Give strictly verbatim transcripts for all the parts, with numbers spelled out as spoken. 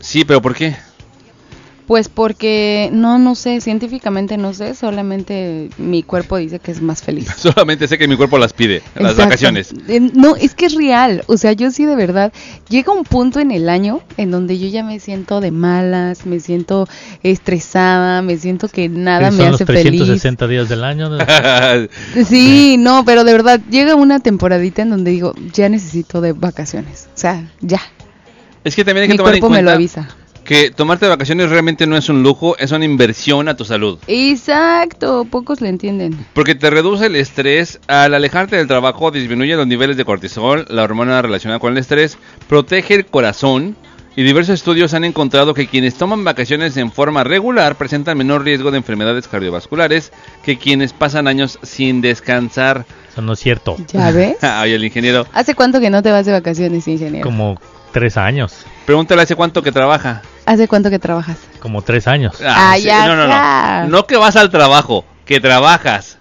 Sí, pero ¿por qué? Pues porque, no, no sé, científicamente no sé, solamente mi cuerpo dice que es más feliz. Solamente sé que mi cuerpo las pide, las Exacto. vacaciones. Eh, No, es que es real, o sea, yo sí de verdad, llega un punto en el año en donde yo ya me siento de malas, me siento estresada, me siento que nada Sí, me son hace los trescientos sesenta feliz. días del año. ¿no? Sí, no, pero de verdad, llega una temporadita en donde digo, ya necesito de vacaciones, o sea, ya, Es que también hay que mi tomar en cuerpo me lo cuenta avisa. que tomarte vacaciones realmente no es un lujo, es una inversión a tu salud. Exacto, pocos lo entienden. Porque te reduce el estrés, al alejarte del trabajo disminuye los niveles de cortisol, la hormona relacionada con el estrés, protege el corazón y diversos estudios han encontrado que quienes toman vacaciones en forma regular presentan menor riesgo de enfermedades cardiovasculares que quienes pasan años sin descansar. Eso no es cierto. ¿Ya ves? Ay, el ingeniero. ¿Hace cuánto que no te vas de vacaciones, ingeniero? Como tres años. Pregúntale hace cuánto que trabaja. ¿Hace cuánto que trabajas? Como tres años. Ah, ya no, no, está. no. No que vas al trabajo, que trabajas.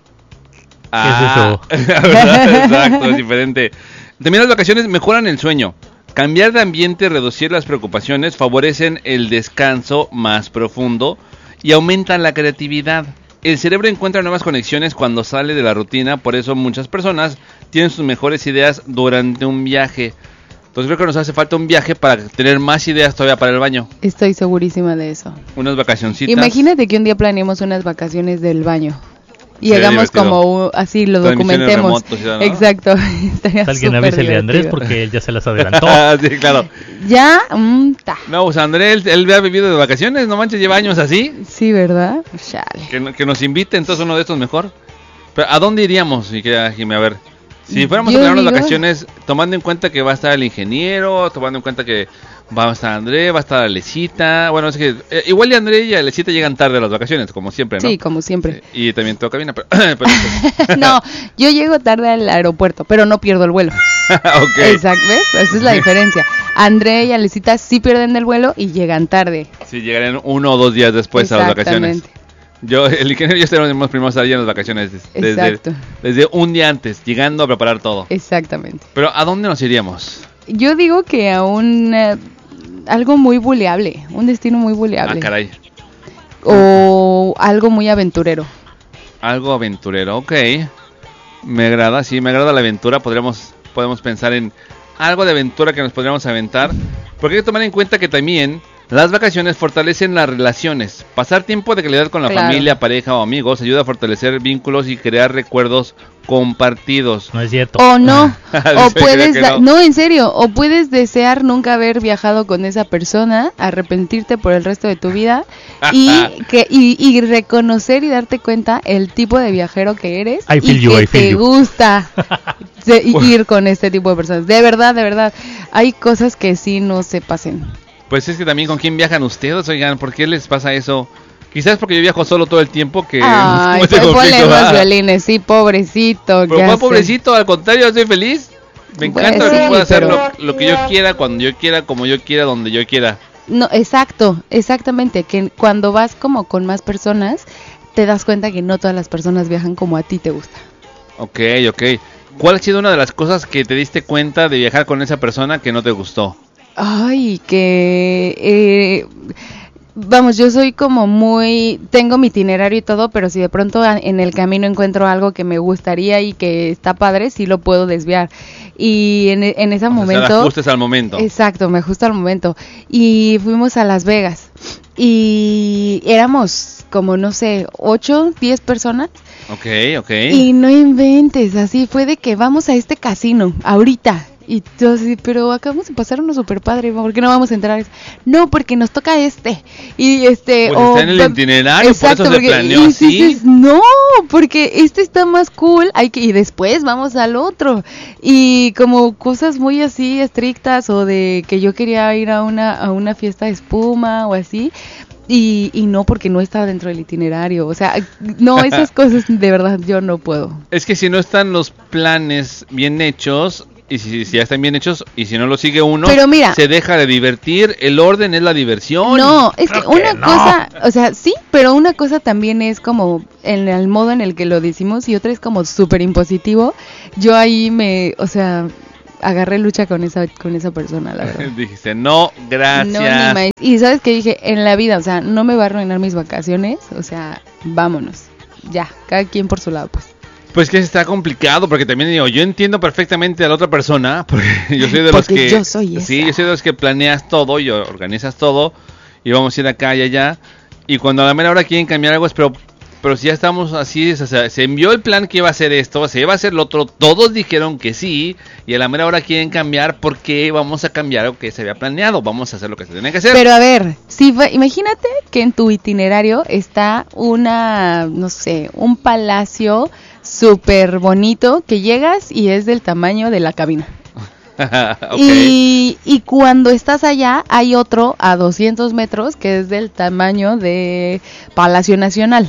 Ah, es ¿verdad? Exacto, es diferente. También las vacaciones mejoran el sueño. Cambiar de ambiente, reducir las preocupaciones, favorecen el descanso más profundo y aumentan la creatividad. El cerebro encuentra nuevas conexiones cuando sale de la rutina, por eso muchas personas tienen sus mejores ideas durante un viaje. Entonces creo que nos hace falta un viaje para tener más ideas todavía para el baño. Estoy segurísima de eso. Unas vacacioncitas. Imagínate que un día planeemos unas vacaciones del baño. Y Sería hagamos divertido. como un- así lo Transmisiones documentemos. remotos y todo, ¿no? Exacto. Estaría Alguien súper avísele a Andrés divertido. porque él ya se las adelantó. Sí, claro. Ya, mm, ta. No, pues André, él, él ha vivido de vacaciones, no manches, lleva años así. Sí, ¿verdad? Chale. Que, no- que nos invite, entonces uno de estos mejor. Pero ¿a dónde iríamos, mi querida Jimmy? A ver, si fuéramos Yo a planear unas digo- vacaciones, tomando en cuenta que va a estar el ingeniero, tomando en cuenta que va a estar André, va a estar Alecita. Bueno, es que eh, igual y André y Alecita llegan tarde a las vacaciones, como siempre, ¿no? Sí, como siempre. Eh, y también toca cabina, pero... pero pues, No, yo llego tarde al aeropuerto, pero no pierdo el vuelo. ok. Exacto, ¿ves? Esa es la diferencia. André y Alecita sí pierden el vuelo y llegan tarde. Sí, llegarán uno o dos días después a las vacaciones. Exactamente. Yo, el ingeniero y yo estaremos primero estar ya en las vacaciones des- desde, Exacto. desde un día antes, llegando a preparar todo. Exactamente. Pero ¿a dónde nos iríamos? Yo digo que a un eh, algo muy buleable, un destino muy Ah, buleable. caray. O algo muy aventurero. Algo aventurero, ok. Me agrada, sí, me agrada la aventura. Podríamos, podemos pensar en algo de aventura que nos podríamos aventar. Porque hay que tomar en cuenta que también las vacaciones fortalecen las relaciones. Pasar tiempo de calidad con la Claro. familia, pareja o amigos ayuda a fortalecer vínculos y crear recuerdos compartidos. No es cierto. O no, o Dice puedes, que da- no. no, en serio, o puedes desear nunca haber viajado con esa persona, arrepentirte por el resto de tu vida y que y, y reconocer y darte cuenta el tipo de viajero que eres I feel y you, que I feel te you. gusta se- ir con este tipo de personas. De verdad, de verdad, hay cosas que sí no se pasen. Pues es que también con quién viajan ustedes, oigan, ¿por qué les pasa eso? Quizás porque yo viajo solo todo el tiempo que... Ay, como ese pues ponle conflicto, los ¿verdad? violines, sí, pobrecito. Pero ¿qué ¿cuál hace? pobrecito? Al contrario, estoy feliz. Me Pues encanta sí, que pueda hacer pero- lo, lo que yo quiera, cuando yo quiera, como yo quiera, donde yo quiera. No, exacto, exactamente, que cuando vas como con más personas, te das cuenta que no todas las personas viajan como a ti te gusta. Ok, ok. ¿Cuál ha sido una de las cosas que te diste cuenta de viajar con esa persona que no te gustó? Ay, que... Eh, vamos, yo soy como muy... Tengo mi itinerario y todo, pero si de pronto a- en el camino encuentro algo que me gustaría y que está padre, sí lo puedo desviar. Y en, e- en ese O sea, momento... ajustes al momento. Exacto, me ajusto al momento. Y fuimos a Las Vegas. Y éramos como, no sé, ocho, diez personas. Ok, ok. Y no inventes, así fue de que vamos a este casino, ahorita. Y yo así, pero acabamos de pasar uno super padre, ¿por qué no vamos a entrar? No, porque nos toca este. Y este... Pues o- está en el itinerario, exacto, por eso se porque- planeó y así. dices, no, porque este está más cool, hay que, y después vamos al otro. Y como cosas muy así estrictas, o de que yo quería ir a una, a una fiesta de espuma o así. Y, y no, porque no estaba dentro del itinerario. O sea, no, esas cosas de verdad yo no puedo. Es que si no están los planes bien hechos, y si, si ya están bien hechos, y si no lo sigue uno, Pero mira- se deja de divertir. El orden es la diversión. No, es que Creo que una no. cosa, o sea, sí, pero una cosa también es como en el modo en el que lo decimos y otra es como súper impositivo. Yo ahí me, o sea, agarré lucha con esa con esa persona, la verdad. Dijiste, no, gracias. No, ni más. Y ¿sabes qué dije? En la vida, o sea, no me va a arruinar mis vacaciones, o sea, vámonos. Ya, cada quien por su lado, pues. Pues que está complicado, porque también digo, yo entiendo perfectamente a la otra persona, porque yo soy de los Porque que... yo soy esa. Sí, yo soy de los que planeas todo y organizas todo, y vamos a ir acá y allá, y cuando a la mera hora quieren cambiar algo es, pero, pero si ya estamos así, o sea, se envió el plan que iba a hacer esto, se iba a hacer lo otro, todos dijeron que sí, y a la mera hora quieren cambiar, ¿por qué vamos a cambiar lo que se había planeado? Vamos a hacer lo que se tiene que hacer. Pero a ver, si va, imagínate que en tu itinerario está una, no sé, un palacio súper bonito que llegas y es del tamaño de la cabina. Okay. y, y cuando estás allá hay otro a doscientos metros que es del tamaño de Palacio Nacional.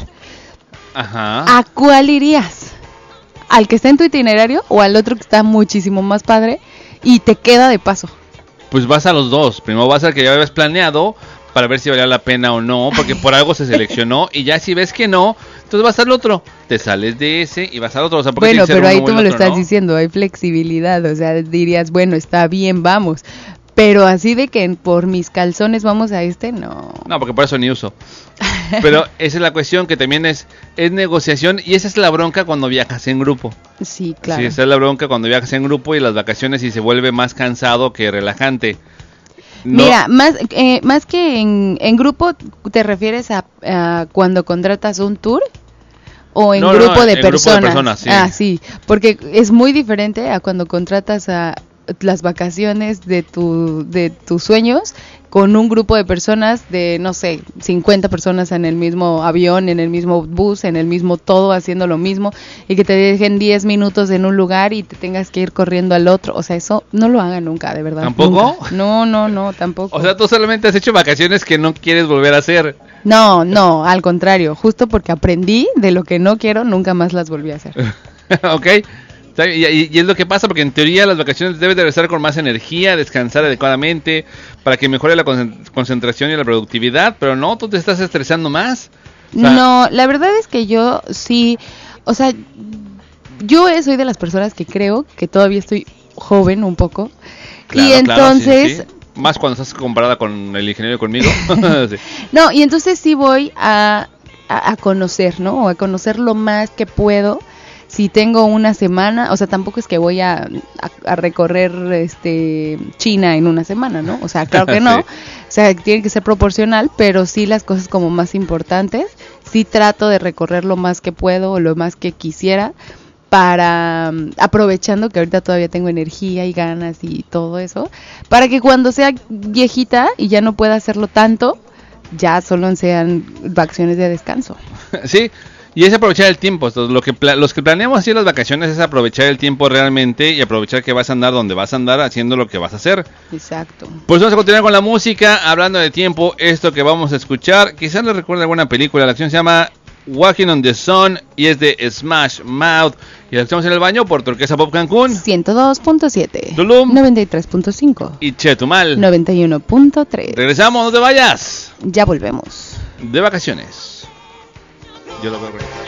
Ajá. ¿A cuál irías? ¿Al que está en tu itinerario o al otro que está muchísimo más padre y te queda de paso? Pues vas a los dos. Primero vas al que ya habías planeado para ver si valía la pena o no, porque por algo se seleccionó, y ya si ves que no, entonces vas al otro. Te sales de ese y vas al otro. O sea, porque bueno, tiene que ser pero ahí uno o tú el me lo otro, estás ¿no? diciendo, hay flexibilidad, o sea, dirías, bueno, está bien, vamos. Pero así de que por mis calzones vamos a este, no. No, porque por eso ni uso. Pero esa es la cuestión, que también es, es negociación, y esa es la bronca cuando viajas en grupo. Sí, claro. Sí, esa es la bronca cuando viajas en grupo y las vacaciones y se vuelve más cansado que relajante. No, Mira, más eh, más que en, en grupo, ¿te refieres a, a cuando contratas un tour? ¿O en No, no, grupo, no, de en grupo de personas? personas, sí. Ah, sí, porque es muy diferente a cuando contratas a las vacaciones de tu de tus sueños con un grupo de personas de, no sé, cincuenta personas en el mismo avión, en el mismo bus, en el mismo todo, haciendo lo mismo, y que te dejen diez minutos en un lugar y te tengas que ir corriendo al otro. O sea, eso no lo hagan nunca, de verdad. ¿Tampoco? Nunca. No, no, no, tampoco. O sea, tú solamente has hecho vacaciones que no quieres volver a hacer. No, no, al contrario, justo porque aprendí de lo que no quiero, nunca más las volví a hacer. Ok. Y, y, y es lo que pasa, porque en teoría las vacaciones debes de regresar con más energía, descansar adecuadamente, para que mejore la concentración y la productividad, pero no, tú te estás estresando más. O sea, no, la verdad es que yo sí, o sea, yo soy de las personas que creo que todavía estoy joven un poco, claro, y entonces... Claro, sí, sí. Más cuando estás comparada con el ingeniero y conmigo. Sí. No, y entonces sí voy a, a, a conocer, ¿no? A conocer lo más que puedo. Si tengo una semana, o sea, tampoco es que voy a, a, a recorrer este China en una semana, ¿no? O sea, claro que no. Sí. O sea, tiene que ser proporcional, pero sí las cosas como más importantes. Sí trato de recorrer lo más que puedo o lo más que quisiera, para, aprovechando que ahorita todavía tengo energía y ganas y todo eso, para que cuando sea viejita y ya no pueda hacerlo tanto, ya solo sean vacaciones de descanso. Sí. Y es aprovechar el tiempo. Lo que pla- los que planeamos así las vacaciones es aprovechar el tiempo realmente y aprovechar que vas a andar donde vas a andar haciendo lo que vas a hacer. Exacto. Pues vamos a continuar con la música. Hablando de tiempo, esto que vamos a escuchar quizás les recuerde alguna película. La canción se llama Walking on the Sun y es de Smash Mouth. Y la escuchamos en el baño por Turquesa Pop Cancún, ciento dos punto siete, Tulum, noventa y tres punto cinco, y Chetumal. noventa y uno punto tres. Regresamos, no te vayas. Ya volvemos. De vacaciones. Yo lo veo.